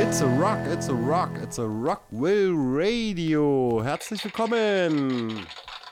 It's a rock, it's a rock, it's a Rockwell Radio. Herzlich willkommen.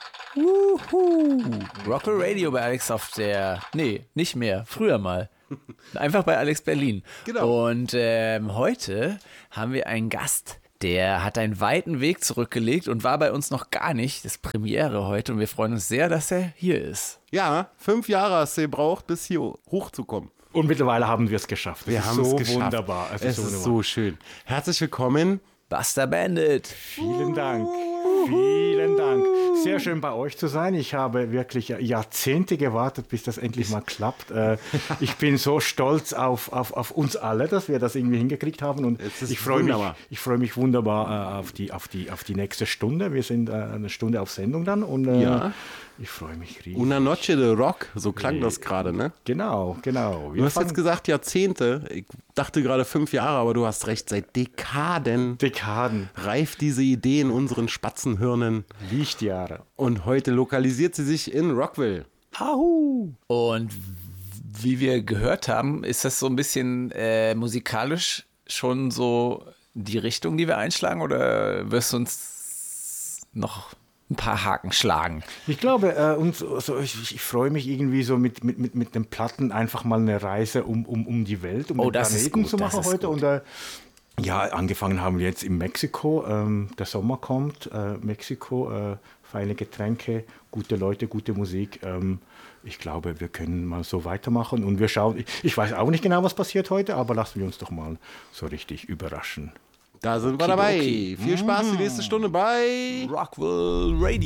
Rockwell Radio bei Alex auf der... Nee, nicht mehr. Früher mal. Einfach bei Alex Berlin. Genau. Und heute haben wir einen Gast, der hat einen weiten Weg zurückgelegt und war bei uns noch gar nicht. Das ist Premiere heute und wir freuen uns sehr, dass er hier ist. Ja, 5 Jahre hast du gebraucht, bis hier hochzukommen. Und mittlerweile haben wir es geschafft. Wir haben es geschafft. Wunderbar. Es ist so schön. Herzlich willkommen. Buster Bandit. Vielen Dank. Vielen Dank. Sehr schön bei euch zu sein. Ich habe wirklich Jahrzehnte gewartet, bis das endlich mal klappt. Ich bin so stolz auf uns alle, dass wir das irgendwie hingekriegt haben. Und ich freue mich wunderbar auf die nächste Stunde. Wir sind eine Stunde auf Sendung dann. Und Ja. ich freue mich riesig. Una Noche de Rock, so klang das gerade, ne? Genau. Du hast jetzt gesagt Jahrzehnte. Ich dachte gerade 5 Jahre, aber du hast recht. Seit Dekaden reift diese Idee in unseren Spatzenhirnen. Lichtjahre. Und heute lokalisiert sie sich in Rockwell. Ahu. Und wie wir gehört haben, ist das so ein bisschen musikalisch schon so die Richtung, die wir einschlagen, oder wirst du uns noch ein paar Haken schlagen? Ich glaube, ich freue mich irgendwie so mit den Platten einfach mal eine Reise um die Welt, um den Planeten zu machen heute. Und angefangen haben wir jetzt in Mexiko. Der Sommer kommt, Mexiko, feine Getränke, gute Leute, gute Musik. Ich glaube, wir können mal so weitermachen und wir schauen. Ich weiß auch nicht genau, was passiert heute, aber lassen wir uns doch mal so richtig überraschen. Da sind wir dabei. Viel Spaß die nächste Stunde bei Rockwell Radio.